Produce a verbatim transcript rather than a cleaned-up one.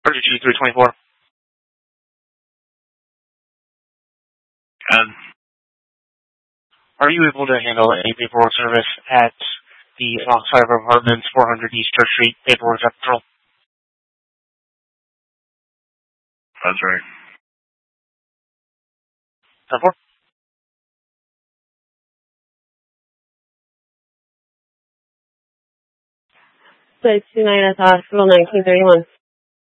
thirty-two three twenty-four. Um, Are you able to handle any paperwork service at the Oxford Apartments, four hundred East Church Street, paperwork central? That's right. ten four. six two nine at the hospital, nineteen thirty-one.